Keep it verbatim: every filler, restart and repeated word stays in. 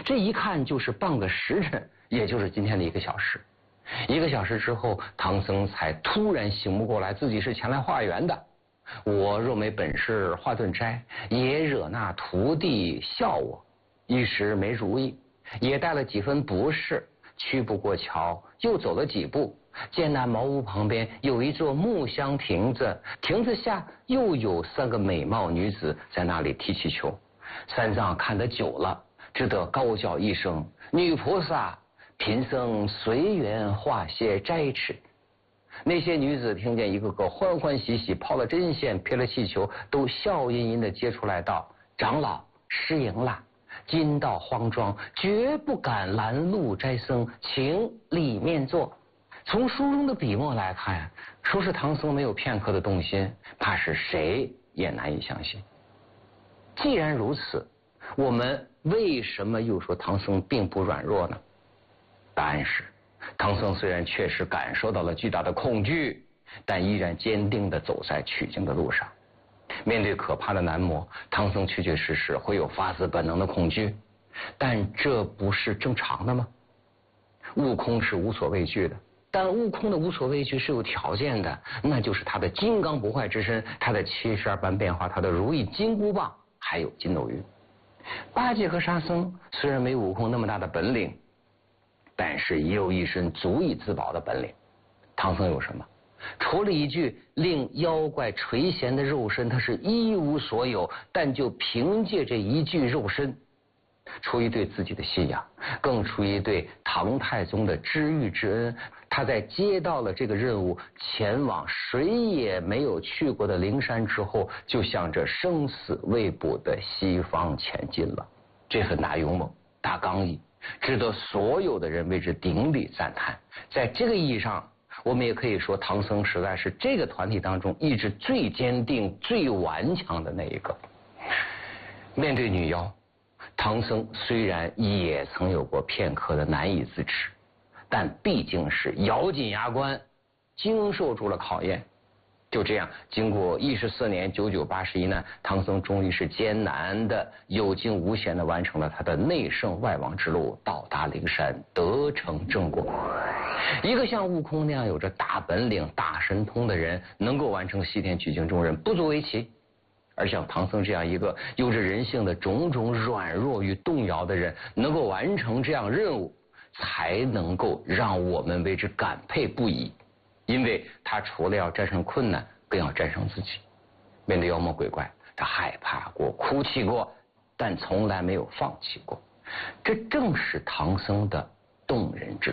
这一看就是半个时辰，也就是今天的一个小时。一个小时之后，唐僧才突然醒悟过来，自己是前来化缘的。我若没本事化顿斋，也惹那徒弟笑我，一时没主意，也带了几分不适，屈不过桥，又走了几步，见那茅屋旁边有一座木箱亭子，亭子下又有三个美貌女子在那里踢气球。三藏看得久了，只得高叫一声：“女菩萨，贫僧随缘化些斋吃。”那些女子听见一个个欢欢喜喜，抛了针线，撇了气球，都笑吟吟地接出来道：“长老失迎了，今到荒庄，绝不敢拦路斋僧，请里面坐。”从书中的笔墨来看，说是唐僧没有片刻的动心，怕是谁也难以相信。既然如此，我们为什么又说唐僧并不软弱呢？答案是，唐僧虽然确实感受到了巨大的恐惧，但依然坚定地走在取经的路上。面对可怕的男魔，唐僧确确实实会有发自本能的恐惧，但这不是正常的吗？悟空是无所畏惧的，但悟空的无所畏惧是有条件的，那就是他的金刚不坏之身，他的七十二般变化，他的如意金箍棒，还有筋斗云。八戒和沙僧虽然没悟空那么大的本领，但是也有一身足以自保的本领。唐僧有什么？除了一具令妖怪垂涎的肉身，他是一无所有，但就凭借这一具肉身，出于对自己的信仰，更出于对唐太宗的知遇之恩，他在接到了这个任务，前往谁也没有去过的灵山之后，就向着生死未卜的西方前进了。这份大勇猛、大刚毅，值得所有的人为之顶礼赞叹。在这个意义上，我们也可以说，唐僧实在是这个团体当中意志最坚定、最顽强的那一个。面对女妖，唐僧虽然也曾有过片刻的难以自持，但毕竟是咬紧牙关，经受住了考验。就这样，经过一十四年九九八十一难，唐僧终于是艰难的、有惊无险的完成了他的内圣外王之路，到达灵山，得成正果。一个像悟空那样有着大本领、大神通的人，能够完成西天取经重任，不足为奇。而像唐僧这样一个有着人性的种种软弱与动摇的人，能够完成这样任务，才能够让我们为之感佩不已。因为他除了要战胜困难，更要战胜自己。面对妖魔鬼怪，他害怕过、哭泣过，但从来没有放弃过。这正是唐僧的动人之处。